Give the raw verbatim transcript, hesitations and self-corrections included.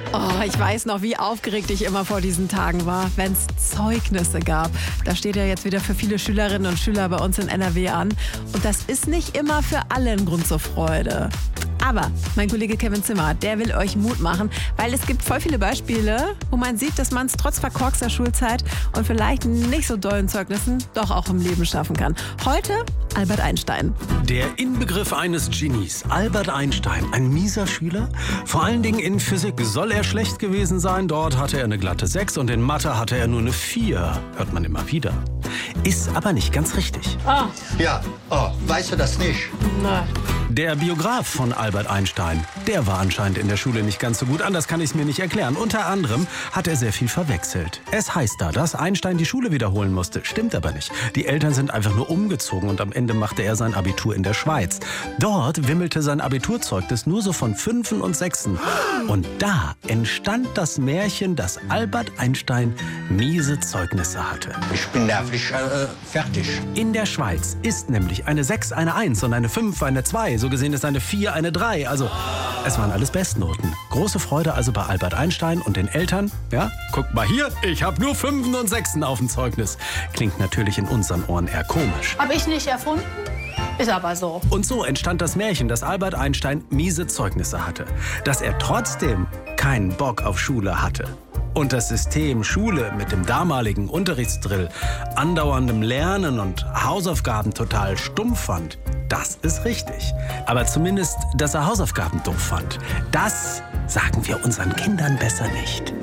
Oh, ich weiß noch, wie aufgeregt ich immer vor diesen Tagen war, wenn es Zeugnisse gab. Da steht ja jetzt wieder für viele Schülerinnen und Schüler bei uns in N R W an. Und das ist nicht immer für alle ein Grund zur Freude. Aber mein Kollege Kevin Zimmer, der will euch Mut machen, weil es gibt voll viele Beispiele, wo man sieht, dass man es trotz verkorkster Schulzeit und vielleicht nicht so dollen Zeugnissen doch auch im Leben schaffen kann. Heute Albert Einstein. Der Inbegriff eines Genies, Albert Einstein, ein mieser Schüler. Vor allen Dingen in Physik soll er schlecht gewesen sein. Dort hatte er eine glatte sechs und in Mathe hatte er nur eine vier. Hört man immer wieder. Ist aber nicht ganz richtig. Ah. Ja, oh, weißt du das nicht? Nein. Der Biograf von Albert Einstein, der war anscheinend in der Schule nicht ganz so gut. Anders kann ich es mir nicht erklären. Unter anderem hat er sehr viel verwechselt. Es heißt da, dass Einstein die Schule wiederholen musste. Stimmt aber nicht. Die Eltern sind einfach nur umgezogen und am Ende machte er sein Abitur in der Schweiz. Dort wimmelte sein Abiturzeugnis nur so von Fünfen und Sechsen. Und da entstand das Märchen, dass Albert Einstein miese Zeugnisse hatte. Ich bin nervlich äh, fertig. In der Schweiz ist nämlich eine sechs eine eins und eine fünf eine zwei. So gesehen ist eine vier eine drei. Also, es waren alles Bestnoten. Große Freude also bei Albert Einstein und den Eltern. Ja, guckt mal hier, ich habe nur Fünfen und Sechsen auf dem Zeugnis. Klingt natürlich in unseren Ohren eher komisch. Hab ich nicht erfunden? Ist aber so. Und so entstand das Märchen, dass Albert Einstein miese Zeugnisse hatte. Dass er trotzdem keinen Bock auf Schule hatte. Und das System Schule mit dem damaligen Unterrichtsdrill, andauerndem Lernen und Hausaufgaben total stumpf fand, das ist richtig. Aber zumindest, dass er Hausaufgaben doof fand, das sagen wir unseren Kindern besser nicht.